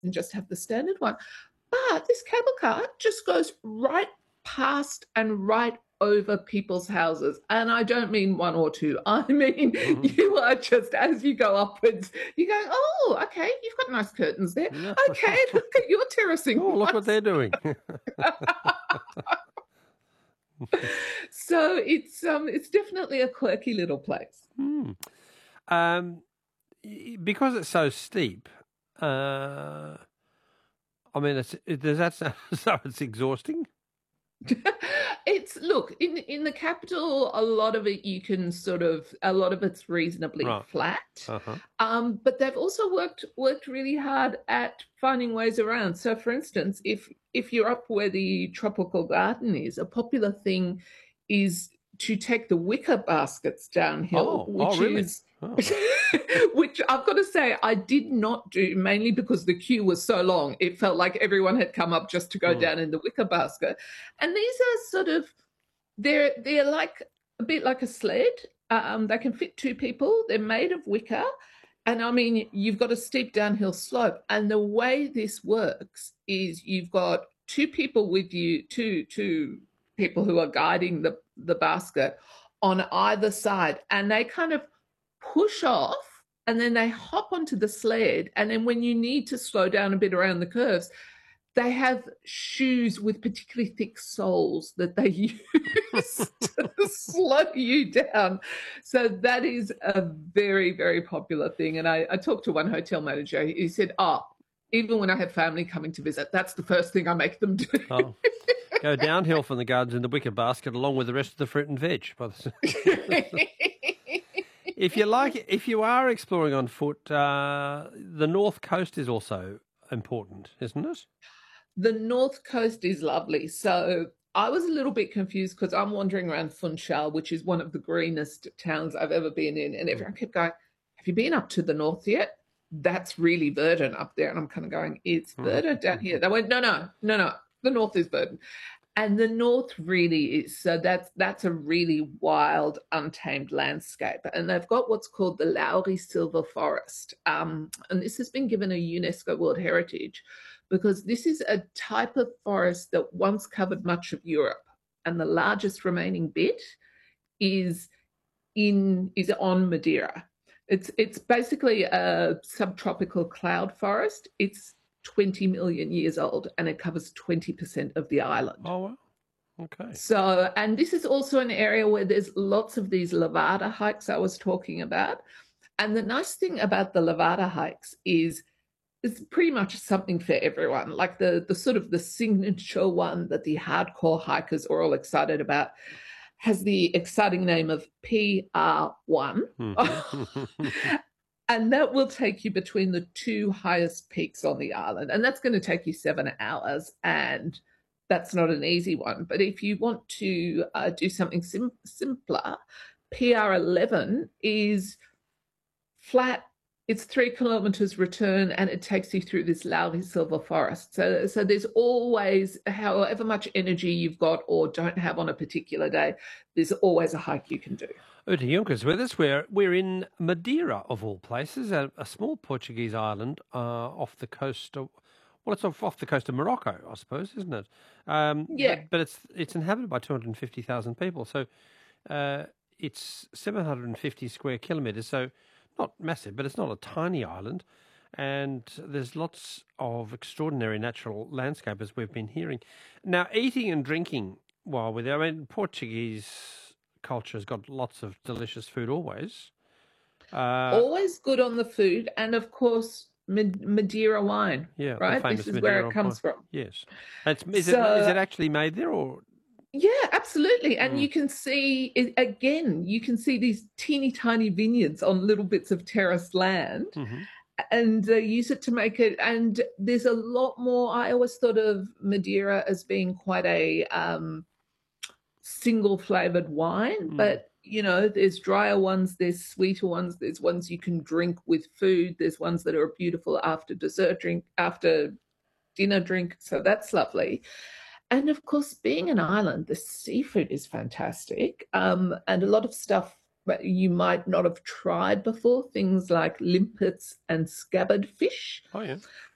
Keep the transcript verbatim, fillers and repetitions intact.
and just have the standard one. But this cable car just goes right past and right over people's houses. And I don't mean one or two. I mean, Mhm. you are just, as you go upwards, you go, oh, okay, you've got nice curtains there. Yeah. Okay, look at your terracing Oh, look what ones. they're doing. So it's um it's definitely a quirky little place. Hmm. Um, y- because it's so steep, uh, I mean, it's, it, does that sound as though it's exhausting? It's look in in the capital, a lot of it you can sort of a lot of it's reasonably Right. flat. Uh-huh. Um, but they've also worked worked really hard at finding ways around. So for instance, if if you're up where the tropical garden is, a popular thing is to take the wicker baskets downhill, Oh, oh, which really? is Oh. which I've got to say I did not do, mainly because the queue was so long. It felt like everyone had come up just to go Hmm. down in the wicker basket. And these are sort of they're they're like a bit like a sled. Um, they can fit two people. They're made of wicker, and I mean you've got a steep downhill slope. And the way this works is you've got two people with you, two two people who are guiding the the basket on either side, and they kind of push off, and then they hop onto the sled. And then when you need to slow down a bit around the curves, they have shoes with particularly thick soles that they use to slow you down. So that is a very, very popular thing. And I, I talked to one hotel manager. He said, oh, even when I have family coming to visit, that's the first thing I make them do. Oh. Go downhill from the gardens in the wicker basket along with the rest of the fruit and veg. By the- If you like, if you are exploring on foot, uh, the north coast is also important, isn't it? The north coast is lovely. So I was a little bit confused because I'm wandering around Funchal, which is one of the greenest towns I've ever been in. And Mm. everyone kept going, have you been up to the north yet? That's really Verdun up there. And I'm kind of going, it's Verdun down here. They went, no, no, no, no. The north is Verdun. And the north really is. So that's that's a really wild, untamed landscape. And they've got what's called the Lowry Silver Forest. Um, and this has been given a UNESCO World Heritage because this is a type of forest that once covered much of Europe. And the largest remaining bit is in is on Madeira. It's it's basically a subtropical cloud forest. It's twenty million years old and it covers twenty percent of the island. Oh, well, okay. So, and this is also an area where there's lots of these Levada hikes I was talking about. And the nice thing about the Levada hikes is it's pretty much something for everyone. Like the the sort of the signature one that the hardcore hikers are all excited about has the exciting name of P R one. Mhm. And that will take you between the two highest peaks on the island. And that's going to take you seven hours. And that's not an easy one. But if you want to uh, do something sim- simpler, P R eleven is flat. It's three kilometers return and it takes you through this Lowry Silver Forest. So, so there's always, however much energy you've got or don't have on a particular day, there's always a hike you can do. Uta Junker's with us. We're, we're in Madeira, of all places, a, a small Portuguese island uh, off the coast of, well, it's off, off the coast of Morocco, I suppose, isn't it? Um, Yeah. but but it's it's inhabited by two hundred fifty thousand people. So uh, it's seven hundred fifty square kilometres. So not massive, but it's not a tiny island. And there's lots of extraordinary natural landscape, as we've been hearing. Now, eating and drinking while we're there, I mean, Portuguese culture has got lots of delicious food always. Uh, Always good on the food. And of course, Madeira wine, yeah, the right? This famous is where it Madeira wine. comes from. Yes. It's, is it is So it actually made there or? yeah, absolutely. And Mm, you can see it again, you can see these teeny tiny vineyards on little bits of terraced land hmm and uh, use it to make it. And there's a lot more. I always thought of Madeira as being quite a um, single flavored wine, mm. but you know, there's drier ones, there's sweeter ones, there's ones you can drink with food, there's ones that are beautiful after dessert drink, after dinner drink. So that's lovely. And of course, being an island, the seafood is fantastic. Um, and a lot of stuff that you might not have tried before, things like limpets and scabbard fish. Oh, yeah.